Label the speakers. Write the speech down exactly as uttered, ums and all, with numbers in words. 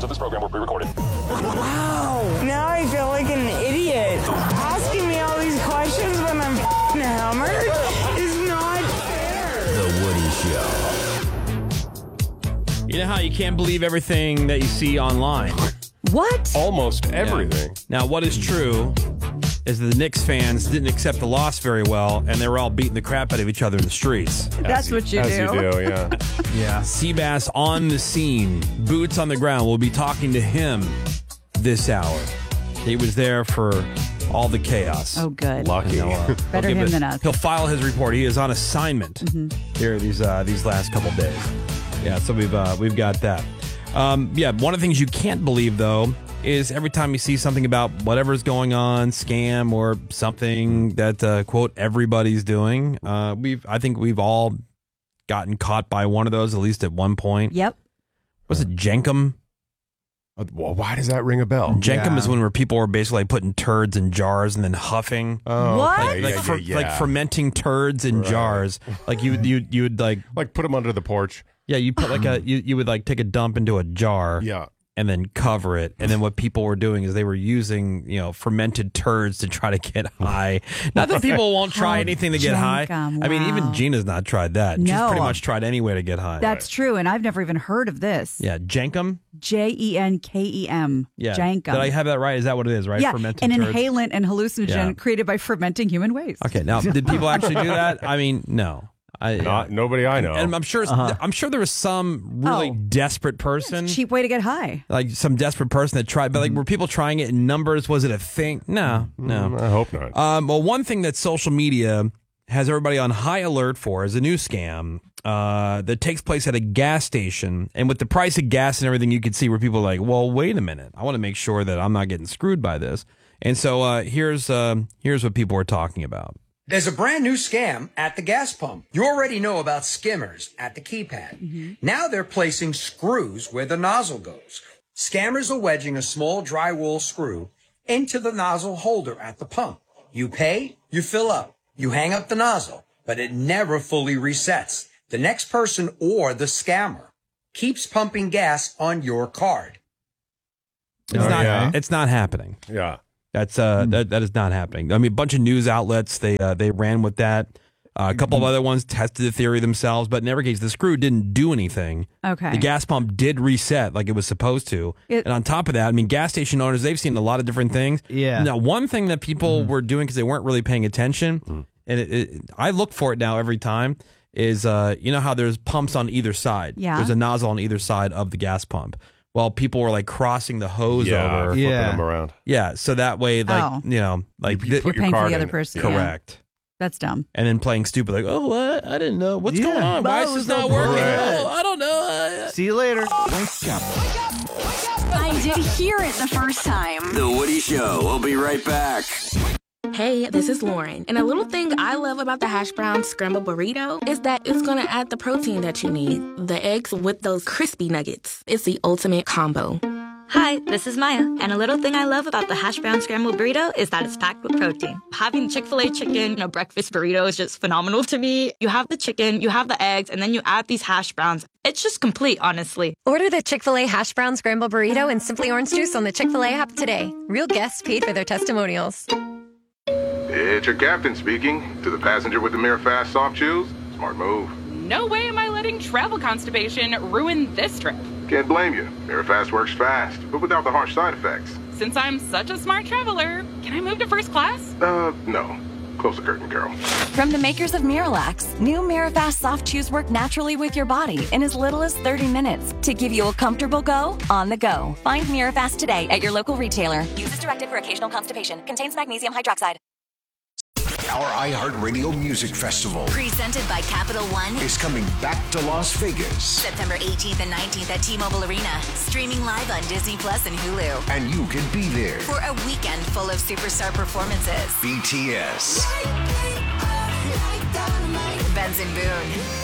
Speaker 1: of this program were pre-recorded.
Speaker 2: Wow. Now I feel like an idiot. Asking me all these questions when I'm f***ing hammered is not fair.
Speaker 3: The Woody Show.
Speaker 4: You know how you can't believe everything that you see online?
Speaker 5: What?
Speaker 1: Almost everything.
Speaker 4: Yeah. Now, what is true is that the Knicks fans didn't accept the loss very well, and they were all beating the crap out of each other in the streets.
Speaker 5: That's what you
Speaker 1: As
Speaker 5: do.
Speaker 1: you do, yeah.
Speaker 4: Yeah. Seabass on the scene, boots on the ground. We'll be talking to him this hour. He was there for all the chaos.
Speaker 5: Oh, good.
Speaker 1: Lucky.
Speaker 4: You know, uh,
Speaker 5: Better
Speaker 4: he'll give
Speaker 5: him
Speaker 4: it-
Speaker 5: than us.
Speaker 4: He'll file his report. He is on assignment
Speaker 5: Mm-hmm.
Speaker 4: here these uh, these last couple days. Yeah, so we've uh, we've got that. Um, yeah, one of the things you can't believe though is every time you see something about whatever's going on, scam or something that uh, quote everybody's doing. Uh, we've I think we've all gotten caught by one of those at least at one point.
Speaker 5: Yep.
Speaker 4: Was it Jenkum?
Speaker 1: Well, why does that ring a bell?
Speaker 4: Jenkum
Speaker 6: Yeah.
Speaker 4: is when where people were basically like putting turds in jars and then huffing.
Speaker 1: Oh,
Speaker 5: What?
Speaker 1: okay.
Speaker 4: Like,
Speaker 1: yeah,
Speaker 4: fer-
Speaker 1: yeah,
Speaker 4: like
Speaker 1: yeah.
Speaker 4: fermenting turds in
Speaker 1: Right.
Speaker 4: jars. Like you, you, you would like,
Speaker 1: Like put them under the porch.
Speaker 4: yeah, you put like a, you, you would like take a dump into a jar,
Speaker 1: Yeah.
Speaker 4: and then cover it. And then what people were doing is they were using, you know, fermented turds to try to get high. Not that people won't try
Speaker 5: How
Speaker 4: anything to get high.
Speaker 5: Jenkum,
Speaker 4: I mean,
Speaker 5: wow.
Speaker 4: even Gina's not tried that. She's
Speaker 5: No.
Speaker 4: pretty much tried any way to get high.
Speaker 5: That's true, and I've never even heard of this.
Speaker 4: yeah, Jenkum.
Speaker 5: J E N K E M.
Speaker 4: Yeah,
Speaker 5: Jenkum.
Speaker 4: did I have that right? Is that what it is? Right?
Speaker 5: Yeah,
Speaker 4: Fermented
Speaker 5: an
Speaker 4: turds.
Speaker 5: inhalant and hallucinogen
Speaker 4: Yeah.
Speaker 5: created by fermenting human waste.
Speaker 4: Okay, now did people actually do that? I mean, no. I,
Speaker 1: Not nobody I know.
Speaker 4: And I'm sure, I'm sure there was some really
Speaker 5: Oh.
Speaker 4: desperate person,
Speaker 5: Cheap way to get high.
Speaker 4: like some desperate person that tried. But like, were people trying it in numbers? Was it a thing? No, no.
Speaker 1: Mm, I hope not.
Speaker 4: Um, well, one thing that social media has everybody on high alert for is a new scam uh, that takes place at a gas station. And with the price of gas and everything, you can see where people are like, well, wait a minute. I want to make sure that I'm not getting screwed by this. And so uh, here's uh, here's what people are talking about.
Speaker 7: There's a brand new scam at the gas pump. You already know about skimmers at the keypad. Now they're placing screws where the nozzle goes. Scammers are wedging a small drywall screw into the nozzle holder at the pump. You pay, you fill up, you hang up the nozzle, but it never fully resets. The next person or the scammer keeps pumping gas on your card.
Speaker 4: It's
Speaker 1: Oh,
Speaker 4: not.
Speaker 1: yeah?
Speaker 4: It's not happening.
Speaker 1: Yeah.
Speaker 4: That's uh that, that is not happening. I mean, a bunch of news outlets they uh, they ran with that. Uh, a couple of other ones tested the theory themselves, but in every case, the screw didn't do anything.
Speaker 5: Okay.
Speaker 4: The gas pump did reset like it was supposed to.
Speaker 5: It-
Speaker 4: and on top of that, I mean, gas station owners, they've seen a lot of different things.
Speaker 6: Yeah.
Speaker 4: Now, one thing that people were doing because they weren't really paying attention, and it, it, I look for it now every time, is uh, you know how there's pumps on either side?
Speaker 5: Yeah.
Speaker 4: There's a nozzle on either side of the gas pump. Well, people were like crossing the hose
Speaker 1: Yeah.
Speaker 4: over.
Speaker 1: Flipping
Speaker 6: Yeah.
Speaker 1: them around.
Speaker 4: Yeah, so that way, like,
Speaker 5: Oh.
Speaker 4: you know, like,
Speaker 1: You
Speaker 4: th-
Speaker 1: put
Speaker 5: You're
Speaker 1: your
Speaker 5: paying for
Speaker 1: card
Speaker 5: the other
Speaker 1: in.
Speaker 5: person. Yeah.
Speaker 4: correct.
Speaker 5: That's dumb.
Speaker 4: And then playing stupid, like, oh, what? I didn't know. What's
Speaker 6: Yeah.
Speaker 4: going on? Why is
Speaker 6: That
Speaker 4: this
Speaker 6: was
Speaker 4: not
Speaker 6: the
Speaker 4: working?
Speaker 6: point.
Speaker 4: Oh, I don't know.
Speaker 6: See you later.
Speaker 8: I did hear it the first time.
Speaker 3: The Woody Show. We'll be right back.
Speaker 9: Hey, this is Lauren. And a little thing I love about the hash brown scramble burrito is that it's going to add the protein that you need. The eggs with those crispy nuggets. It's the ultimate combo.
Speaker 10: Hi, this is Maya, and a little thing I love about the hash brown scrambled burrito is that it's packed with protein. Having Chick-fil-A chicken in a breakfast burrito is just phenomenal to me. You have the chicken, you have the eggs, and then you add these hash browns. It's just complete, honestly.
Speaker 11: Order the Chick-fil-A hash brown scrambled burrito and Simply Orange Juice on the Chick-fil-A app today. Real guests paid for their testimonials.
Speaker 12: It's your captain speaking. To the passenger with the Mirror Fast soft chews, smart move.
Speaker 13: No way am I letting travel constipation ruin this trip.
Speaker 12: Can't blame you. Mirror Fast works fast, but without the harsh side effects.
Speaker 13: Since I'm such a smart traveler, can I move to first class?
Speaker 12: Uh, no. Close the curtain, girl.
Speaker 8: From the makers of Miralax, new Mirafast soft chews work naturally with your body in as little as thirty minutes to give you a comfortable go on the go. Find Mirafast today at your local retailer. Use as directed for occasional constipation. Contains magnesium hydroxide.
Speaker 3: Our iHeartRadio Music Festival
Speaker 8: Presented by Capital One.
Speaker 3: is coming back to Las Vegas.
Speaker 8: September eighteenth and nineteenth at T-Mobile Arena. Streaming live on Disney Plus and Hulu.
Speaker 3: And you can be there.
Speaker 8: For a weekend full of superstar performances.
Speaker 3: B T S.
Speaker 8: Benson Boone.